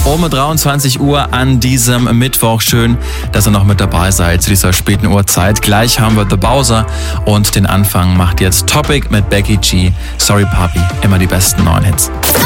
Um 23 Uhr an diesem Mittwoch. Schön, dass ihr noch mit dabei seid zu dieser späten Uhrzeit. Gleich haben wir The Bowser und den Anfang macht jetzt Topic mit Becky G. Sorry Papi, immer die besten neuen Hits.